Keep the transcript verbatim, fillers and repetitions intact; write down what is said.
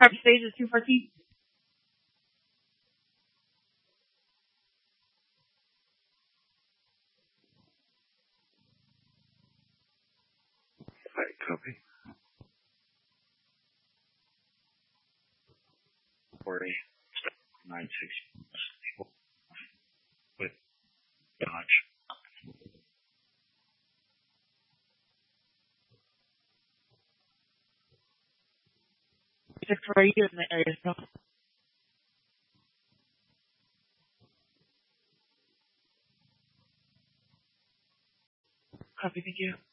Prep stage is two fourteen. Right, copy. Forty nine six with Dodge. Six for you in the area, so. Copy, thank you.